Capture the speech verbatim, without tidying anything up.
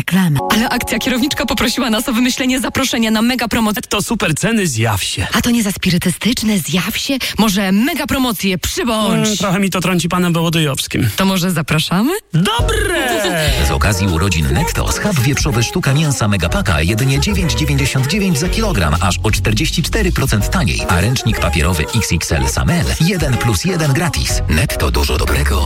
reklamy. Ale akcja kierowniczka poprosiła nas o wymyślenie zaproszenia na mega promocję. To super ceny, zjaw się. A to nie za spirytystyczne, zjaw się? Może mega promocje, przybądź. Hmm, trochę mi to trąci panem Wołodyjowskim. To może zapraszamy? Dobre! Z okazji urodzin Netto schab wieprzowy sztuka mięsa Megapaka jedynie dziewięć dziewięćdziesiąt dziewięć za kilogram, aż o czterdzieści cztery procent taniej. A ręcznik papierowy X X L Samel jeden plus jeden gratis. Netto dużo dobrego.